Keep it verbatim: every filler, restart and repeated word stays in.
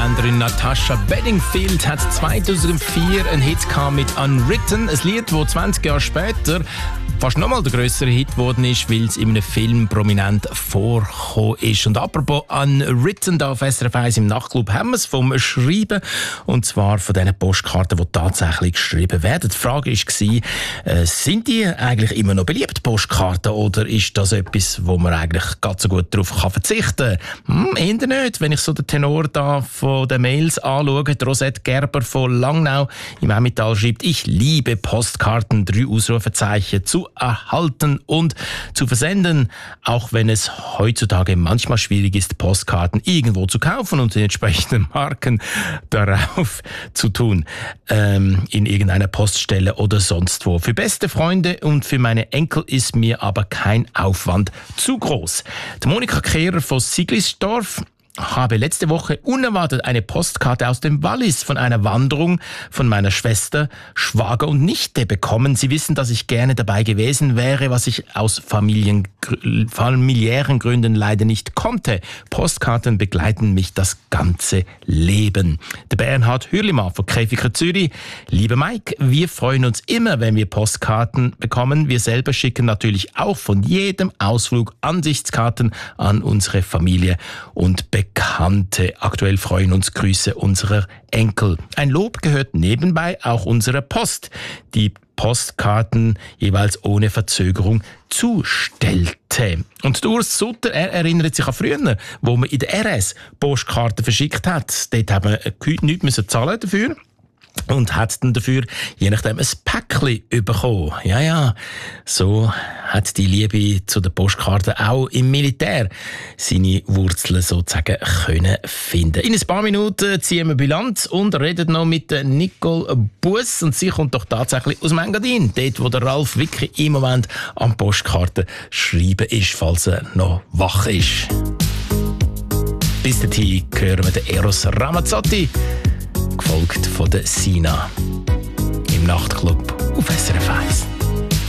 Engländerin Natasha Bedingfield hat zweitausendvier einen Hit mit «Unwritten», ein Lied, das zwanzig Jahre später fast nochmal der grössere Hit geworden ist, weil es in einem Film prominent vorgekommen ist. Und apropos «Unwritten», da auf S R F eins im Nachtclub haben wir es vom Schreiben, und zwar von diesen Postkarten, die tatsächlich geschrieben werden. Die Frage war, äh, sind die eigentlich immer noch beliebt, Postkarten, oder ist das etwas, wo man eigentlich ganz so gut darauf kann verzichten kann? Hm, eher nicht. Wenn ich so den Tenor da von den Mails anschaue, die Rosette Gerber von Langnau im Emmental schreibt: «Ich liebe Postkarten, drei Ausrufezeichen, zu erhalten und zu versenden, auch wenn es heutzutage manchmal schwierig ist, Postkarten irgendwo zu kaufen und die entsprechenden Marken darauf zu tun, ähm, in irgendeiner Poststelle oder sonst wo. Für beste Freunde und für meine Enkel ist mir aber kein Aufwand zu groß.» Die Monika Kehrer von Siglisdorf habe letzte Woche unerwartet eine Postkarte aus dem Wallis von einer Wanderung von meiner Schwester, Schwager und Nichte bekommen. Sie wissen, dass ich gerne dabei gewesen wäre, was ich aus Familien, familiären Gründen leider nicht konnte. Postkarten begleiten mich das ganze Leben. Der Bernhard Hürlimann von Käfiger Zürich: «Lieber Mike, wir freuen uns immer, wenn wir Postkarten bekommen. Wir selber schicken natürlich auch von jedem Ausflug Ansichtskarten an unsere Familie und Bekannte. Bekannte. Aktuell freuen uns Grüße unserer Enkel. Ein Lob gehört nebenbei auch unserer Post, die Postkarten jeweils ohne Verzögerung zustellte.» Und Urs Sutter, er erinnert sich an früher, wo man in der R S Postkarten verschickt hat. Dort haben wir nichts zahlen dafür. Und hat dann dafür, je nachdem, ein Päckchen bekommen. Ja, ja, so hat die Liebe zu den Postkarten auch im Militär seine Wurzeln sozusagen können finden. In ein paar Minuten ziehen wir Bilanz und reden noch mit Nicole Buss. Und sie kommt doch tatsächlich aus dem Engadin, dort, wo der Ralf Wicki im Moment am Postkarten schreiben ist, falls er noch wach ist. Bis dahin hören wir den Eros Ramazzotti, gefolgt von der Sina im Nachtclub auf S R F eins.